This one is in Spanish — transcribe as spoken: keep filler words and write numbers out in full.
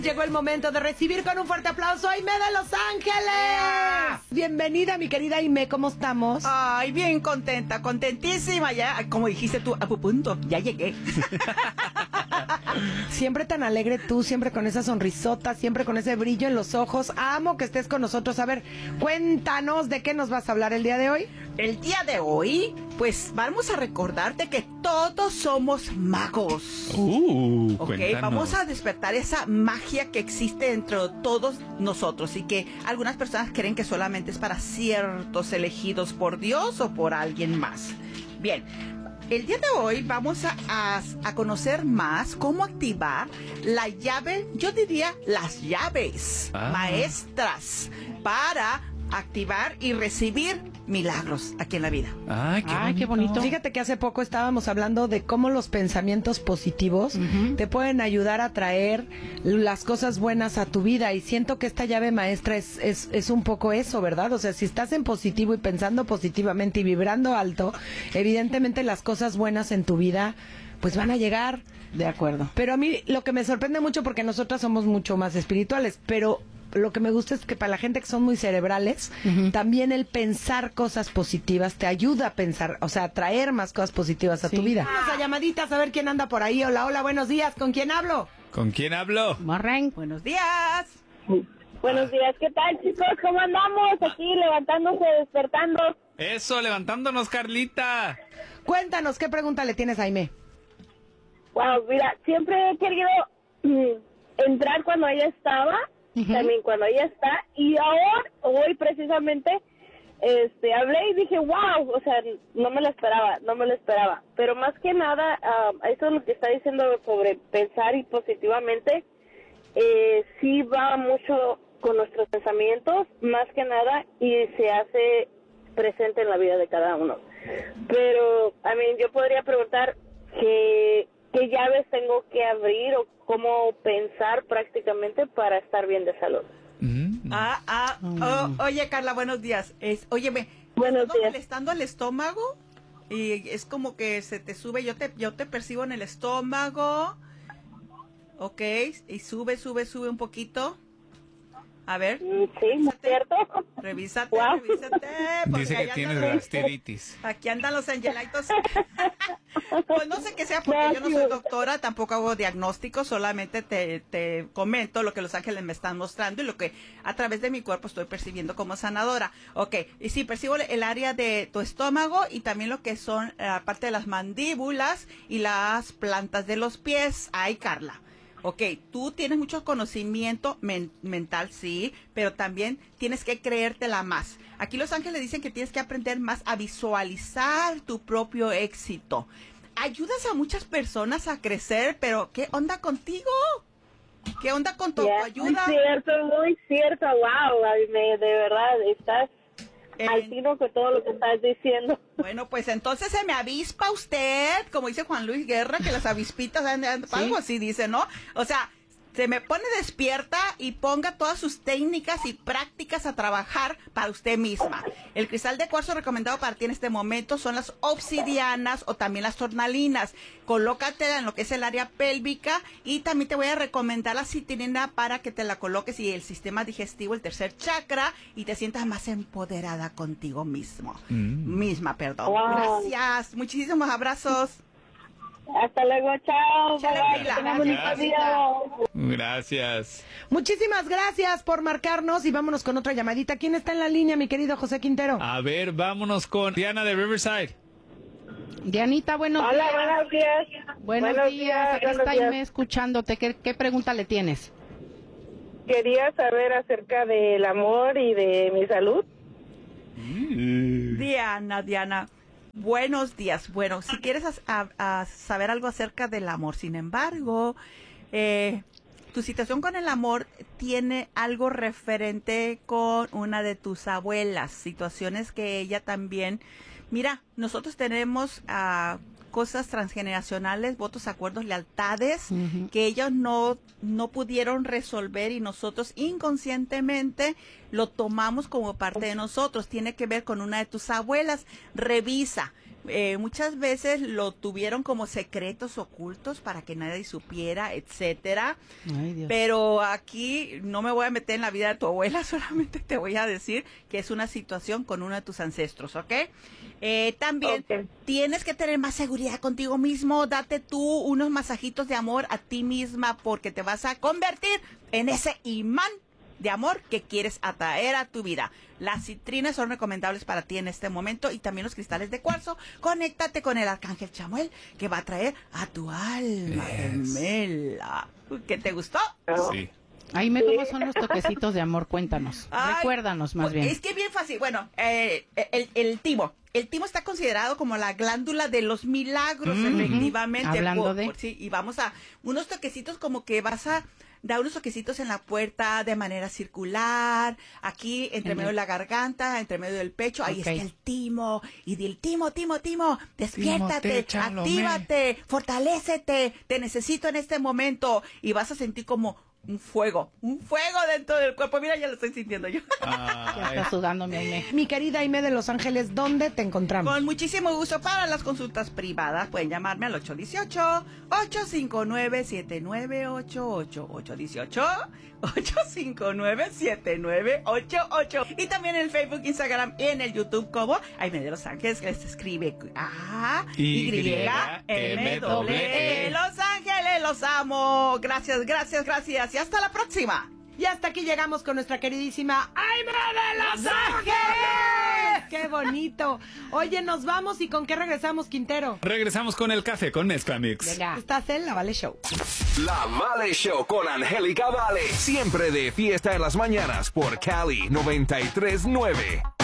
Llegó el momento de recibir con un fuerte aplauso a Aimee de Los Ángeles. Bienvenida, mi querida Aimee, ¿cómo estamos? Ay, bien contenta, contentísima ya. Como dijiste tú, a punto, ya llegué. Siempre tan alegre tú, siempre con esa sonrisota, siempre con ese brillo en los ojos. Amo que estés con nosotros. A ver, cuéntanos de qué nos vas a hablar el día de hoy. El día de hoy, pues vamos a recordarte que todos somos magos. Uh, Ok, cuéntanos. vamos a despertar esa magia que existe dentro de todos nosotros y que algunas personas creen que solamente es para ciertos elegidos por Dios o por alguien más. Bien, el día de hoy vamos a, a, a conocer más cómo activar la llave, yo diría las llaves Ah. maestras para activar y recibir milagros aquí en la vida. Ay, qué, Ay, qué bonito. Fíjate que hace poco estábamos hablando de cómo los pensamientos positivos Ujú. te pueden ayudar a traer las cosas buenas a tu vida, y siento que esta llave maestra es, es, es un poco eso, ¿verdad? O sea, si estás en positivo y pensando positivamente y vibrando alto, evidentemente las cosas buenas en tu vida pues van a llegar. De acuerdo. Pero a mí lo que me sorprende mucho, porque nosotras somos mucho más espirituales, pero lo que me gusta es que para la gente que son muy cerebrales, Ujú. también el pensar cosas positivas te ayuda a pensar, o sea, a traer más cosas positivas a Sí. tu vida. Vamos a llamaditas a ver quién anda por ahí. Hola, hola, buenos días. ¿Con quién hablo? ¿Con quién hablo? Morren. Buenos días. Buenos días, ¿qué tal, chicos? ¿Cómo andamos? Aquí levantándose, despertando. Eso, levantándonos, Carlita. Cuéntanos, ¿qué pregunta le tienes a Aimee? Wow, mira, siempre he querido mm, entrar cuando ella estaba, Ujú. también cuando ella está, y ahora, hoy precisamente, este, hablé y dije, wow, o sea, no me lo esperaba, no me lo esperaba. Pero más que nada, ah, eso es lo que está diciendo sobre pensar y positivamente, eh, sí va mucho con nuestros pensamientos, más que nada, y se hace presente en la vida de cada uno. Pero, a mí, yo podría preguntar que, qué llaves tengo que abrir o cómo pensar prácticamente para estar bien de salud. Mm. Ah, ah, oh, oye Carla, buenos días. Es, óyeme, Buenos ¿estás días. molestando el estómago? Y es como que se te sube, yo te, yo te percibo en el estómago. Ok, y sube, sube, sube un poquito. A ver, Mm, Sí, ¿no es cierto? revísate, Wow. revísate. porque Dice que allá tienes andan los- gastritis. Aquí andan los angelitos. Pues no sé qué sea, porque yo no soy Gracias. doctora, tampoco hago diagnóstico, solamente te, te comento lo que los ángeles me están mostrando y lo que a través de mi cuerpo estoy percibiendo como sanadora. Ok, y sí, percibo el área de tu estómago y también lo que son la parte de las mandíbulas y las plantas de los pies. Ay, Carla. Ok, tú tienes mucho conocimiento men- mental, sí, pero también tienes que creértela más. Aquí los ángeles dicen que tienes que aprender más a visualizar tu propio éxito. Ayudas a muchas personas a crecer, pero ¿qué onda contigo? ¿Qué onda con tu Ya, ayuda? Muy cierto, muy cierto. Wow, ay, me- de verdad, estás Eh, al tiro con todo lo que estás diciendo. Bueno, pues entonces se me avispa usted, como dice Juan Luis Guerra, que las avispitas andan, algo así dice, ¿no? O sea, se me pone despierta y ponga todas sus técnicas y prácticas a trabajar para usted misma. El cristal de cuarzo recomendado para ti en este momento son las obsidianas o también las tornalinas. Colócatela en lo que es el área pélvica y también te voy a recomendar la citrina para que te la coloques y el sistema digestivo, el tercer chakra, y te sientas más empoderada contigo mismo. Mm. Misma, perdón. Wow. Gracias. Muchísimos abrazos. Hasta luego, chao. Chale, Bye, bye. Mila. Tengan bonito Gracias. día. Gracias. Muchísimas gracias por marcarnos y vámonos con otra llamadita. ¿Quién está en la línea, mi querido José Quintero? A ver, vámonos con Diana de Riverside. Dianita, buenos Hola, días. buenos días. Buenos, Buenos días. Aquí buenos está días. Aimee escuchándote. ¿Qué, ¿Qué pregunta le tienes? Quería saber acerca del amor y de mi salud. Diana, Diana. Buenos días. Bueno, si quieres as- a- a saber algo acerca del amor, sin embargo, eh, tu situación con el amor tiene algo referente con una de tus abuelas, situaciones que ella también, mira, nosotros tenemos ah, cosas transgeneracionales, votos, acuerdos, lealtades, Ujú. que ellos no, no pudieron resolver y nosotros inconscientemente lo tomamos como parte de nosotros. Tiene que ver con una de tus abuelas. Revisa. eh, muchas veces lo tuvieron como secretos ocultos para que nadie supiera, etcétera. Ay, Dios. Pero aquí no me voy a meter en la vida de tu abuela, solamente te voy a decir que es una situación con uno de tus ancestros, ¿ok? Eh, también Ok. tienes que tener más seguridad contigo mismo, date tú unos masajitos de amor a ti misma porque te vas a convertir en ese imán de amor que quieres atraer a tu vida. Las citrinas son recomendables para ti en este momento y también los cristales de cuarzo. Conéctate con el arcángel Chamuel que va a traer a tu alma Yes. gemela. ¿Qué te gustó? Sí. Aime, ¿cómo son los toquecitos de amor? Cuéntanos. Ay, Recuérdanos más pues, bien. Es que bien fácil. Bueno, eh, el, el timo. El timo está considerado como la glándula de los milagros, Mm. efectivamente. Hablando Por- de- por- sí, y vamos a unos toquecitos como que vas a dar unos toquecitos en la puerta de manera circular, aquí entre En medio el- de la garganta, entre medio del pecho, ahí Ok. está el timo. Y del timo, timo, timo, despiértate, échalo, actívate, fortalécete, te necesito en este momento. Y vas a sentir como un fuego, un fuego dentro del cuerpo. Mira, ya lo estoy sintiendo yo. Ya Ay. está sudando mi Aime. Mi querida Aime de Los Ángeles, ¿dónde te encontramos? Con muchísimo gusto para las consultas privadas. Pueden llamarme al ocho uno ocho, ocho cinco nueve, siete nueve ocho ocho. ocho uno ocho, ocho cinco nueve, siete nueve ocho ocho. Y también en el Facebook, Instagram y en el YouTube como Aime de Los Ángeles, que se escribe A, Y, M, W, E. Los Ángeles, los amo. Gracias, gracias, gracias. Y hasta la próxima. Y hasta aquí llegamos con nuestra queridísima Aime de Los Ángeles. ¡Qué bonito! Oye, nos vamos y ¿con qué regresamos, Quintero? Regresamos con el café con Mezcla Mix. Venga. Estás en La Vale Show. La Vale Show con Angélica Vale. Siempre de fiesta en las mañanas por Cali noventa y tres nueve.